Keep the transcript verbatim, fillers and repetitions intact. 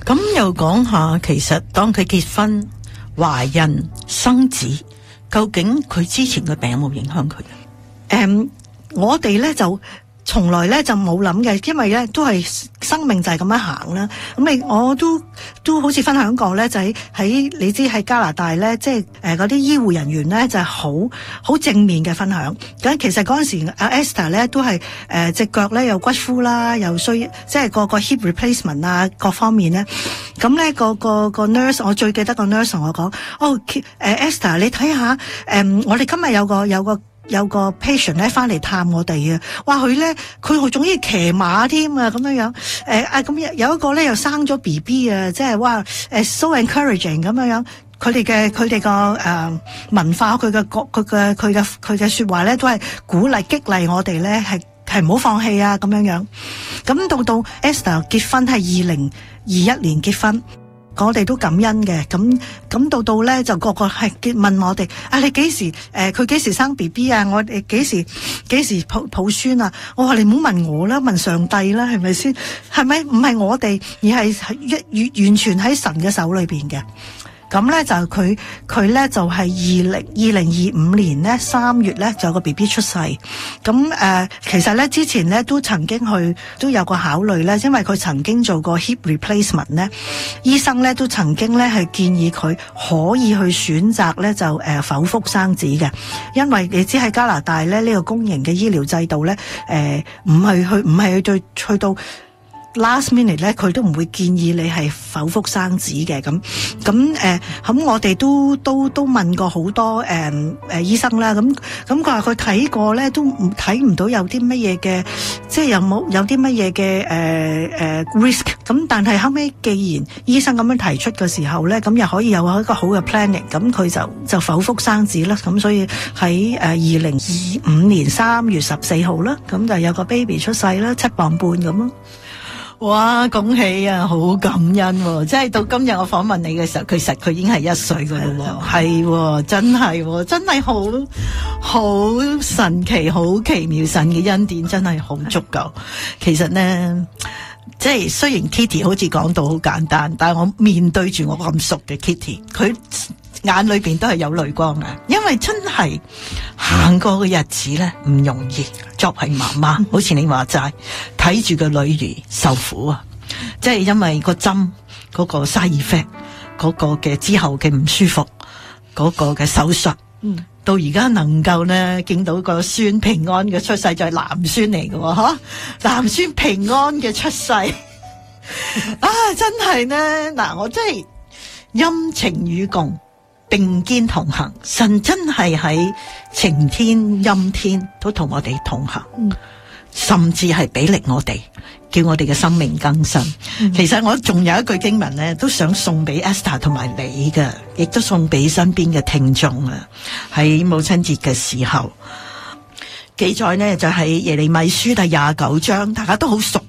咁又講下，其實當佢結婚、懷孕、生子，究竟佢之前嘅病有冇影響佢？ 誒、um, 我哋咧就從來咧就冇諗嘅，因為咧都係生命就係咁樣行啦。咁你我都都好似分享過咧，就喺喺你知喺加拿大咧，即係誒嗰啲醫護人員咧就係好好正面嘅分享。咁其實嗰陣時阿 Esther 咧都係誒隻腳咧有骨枯啦，又需即係個個 hip replacement 啊各方面咧。咁咧個個個 nurse 我最記得個 nurse 同我講，哦誒、呃、Esther 你睇下誒我哋今日有個有個。有個 patient 咧翻嚟探我哋啊，話佢咧佢好中意騎馬添啊，咁樣樣誒啊咁有一個咧又生咗 B B 啊，即係哇誒 so encouraging 咁樣樣，佢哋嘅佢哋個誒文化，佢嘅佢嘅佢嘅佢嘅說話咧都係鼓勵激勵我哋咧係係唔好放棄啊咁樣樣。咁到到 Esther 結婚係二零二一年結婚。我哋都感恩嘅，咁咁到到咧就個個係問我哋啊，你幾時誒佢幾時生 B B 啊？我哋幾時幾時抱抱孫啊？我話你唔好問我啦，問上帝啦，係咪先？係咪唔係我哋，而係一完全喺神嘅手裏邊嘅。咁咧就佢佢咧就係二零二零二五年咧三月咧就有個 B B 出世。咁誒、呃、其實咧之前咧都曾經去都有個考慮咧，因為佢曾經做過 hip replacement 咧，醫生咧都曾經咧係建議佢可以去選擇咧就誒、呃、剖腹生子嘅，因為你知喺加拿大咧呢、這個公營嘅醫療制度咧誒唔係去唔係去對去到。last minute 咧，佢都唔會建議你係剖腹生子嘅。咁咁誒，咁我哋都都都問過好多誒誒醫生啦。咁咁佢話佢睇過咧，都唔睇唔到有啲乜嘢嘅，即係有冇有啲乜嘢嘅誒誒 risk。咁但係後尾既然醫生咁樣提出嘅時候咧，咁又可以有一個好嘅 planning，咁佢就就剖腹生子啦。咁所以喺誒二零二五年三月十四號啦，咁就有個 baby 出世啦，七磅半咁咯。 哇！恭喜啊，好感恩喎、哦！即係到今日我訪問你嘅時候，其實佢已經係一歲噶啦，係、哦、真係、哦，真係好好神奇、好奇妙，神嘅恩典真係好足夠。其實呢，即係雖然 Kitty 好似講到好簡單，但係我面對住我咁熟嘅 Kitty， 佢眼裏邊都係有淚光嘅，因為真係行過嘅日子咧唔容易。作為媽媽，好似你話齋，睇住個女兒受苦啊！即係因為個針嗰個 side effect，嗰個嘅之後嘅唔舒服，嗰個嘅手術，嗯，到而家能夠咧見到個孫平安嘅出世，就係男孫嚟嘅喎，吓男孫平安嘅出世啊！真係咧，嗱，我真係陰晴與共。並肩同行，神真係喺晴天陰天都同我哋同行，嗯、甚至係俾力我哋，叫我哋嘅生命更新。嗯、其實我仲有一句經文咧，都想送俾 Esther 同埋你嘅，亦都送俾身邊嘅聽眾啊！喺母親節嘅時候，記載呢就係、是、耶利米書第廿九章，大家都好熟